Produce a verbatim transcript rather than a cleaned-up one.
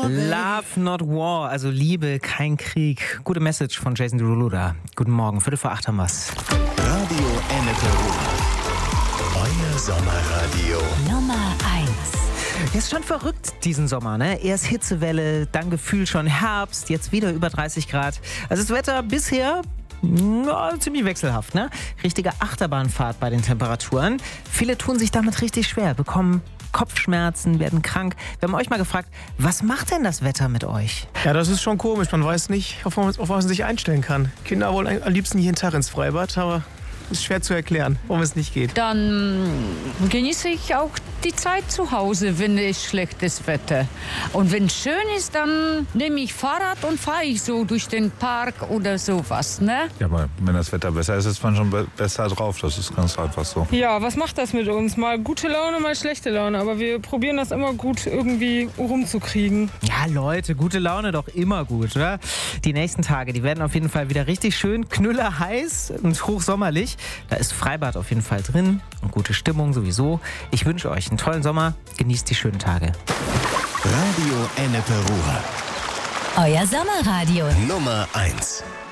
Love not war, also Liebe, kein Krieg. Gute Message von Jason Derulo da. Guten Morgen, Viertel vor acht haben wir's. Radio Ennepe. Euer Sommerradio. Nummer eins. Ist schon verrückt diesen Sommer, ne? Erst Hitzewelle, dann gefühlt schon Herbst, jetzt wieder über dreißig Grad. Also das Wetter bisher ja, ziemlich wechselhaft, ne? Richtige Achterbahnfahrt bei den Temperaturen. Viele tun sich damit richtig schwer, bekommen Kopfschmerzen, werden krank. Wir haben euch mal gefragt, was macht denn das Wetter mit euch? Ja, das ist schon komisch. Man weiß nicht, auf was auf was man sich einstellen kann. Kinder wollen am liebsten jeden Tag ins Freibad, aber ist schwer zu erklären, warum es nicht geht. Dann genieße ich auch die Zeit zu Hause, wenn es schlechtes Wetter. Und wenn es schön ist, dann nehme ich Fahrrad und fahre ich so durch den Park oder sowas, ne? Ja, aber wenn das Wetter besser ist, ist man schon be- besser drauf. Das ist ganz einfach so. Ja, was macht das mit uns? Mal gute Laune, mal schlechte Laune. Aber wir probieren das immer gut irgendwie rumzukriegen. Ja, Leute, gute Laune doch immer gut, oder? Die nächsten Tage, die werden auf jeden Fall wieder richtig schön knüllerheiß und hochsommerlich. Da ist Freibad auf jeden Fall drin und gute Stimmung sowieso. Ich wünsche euch einen tollen Sommer. Genießt die schönen Tage. Radio Ennepe Ruhr. Euer Sommerradio. Nummer eins.